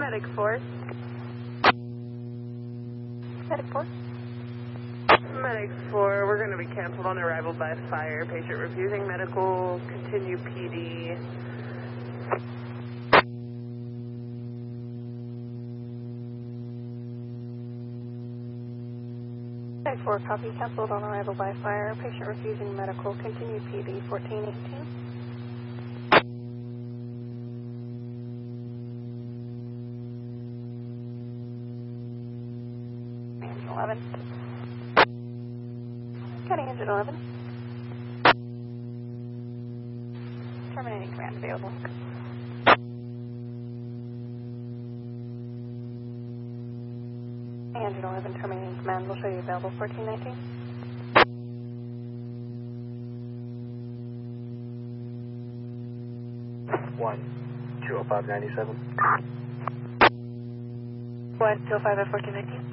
Medic 4. Medic 4. Medic 4, we're going to be canceled on arrival by fire. Patient refusing medical, continue PD. Medic 4, copy, canceled on arrival by fire. Patient refusing medical, continue PD 1418. Engine 11. Cutting engine 11. Terminating command available. Engine 11, terminating command. We'll show you available 1419. 20597. 205 at 1419.